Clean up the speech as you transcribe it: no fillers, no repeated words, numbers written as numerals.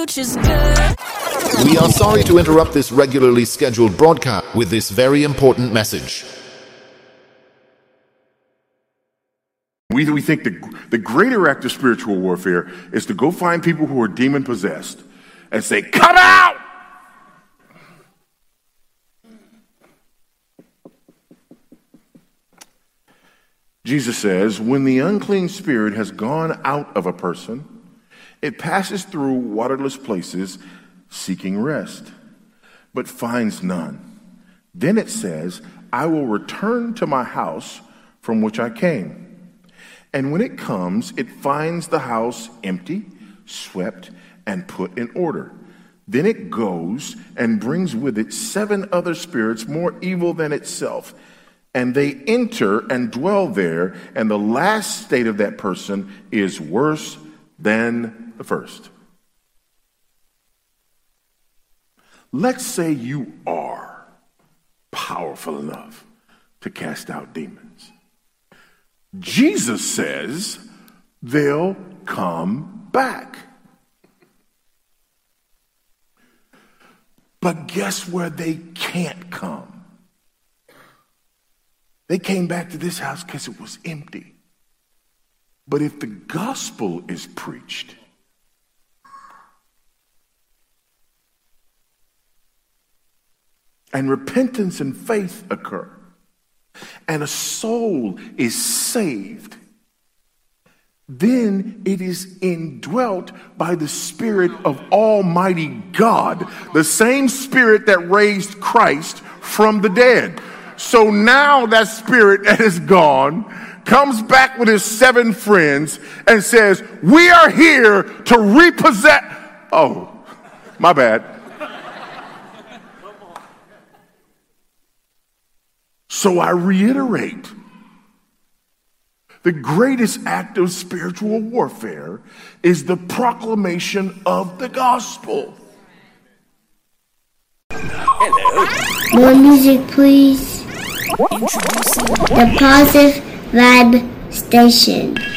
future's good. We are sorry to interrupt this regularly scheduled broadcast with this very important message. We think the greater act of spiritual warfare is to go find people who are demon-possessed and say, "Come out!" Jesus says, when the unclean spirit has gone out of a person, it passes through waterless places seeking rest, but finds none. Then it says, I will return to my house from which I came. And when it comes, it finds the house empty, swept, and put in order. Then it goes and brings with it 7 other spirits more evil than itself. And they enter and dwell there, and the last state of that person is worse than the first. Let's say you are powerful enough to cast out demons. Jesus says they'll come back. But guess where they can't come? They came back to this house because it was empty. But if the gospel is preached, and repentance and faith occur, and a soul is saved, then it is indwelt by the Spirit of Almighty God, the same Spirit that raised Christ from the dead. So now that spirit that is gone comes back with his 7 friends and says, we are here to repossess. Oh, my bad. So I reiterate, the greatest act of spiritual warfare is the proclamation of the gospel. Hello. More music, please. Introducing the Positive Vibe Station.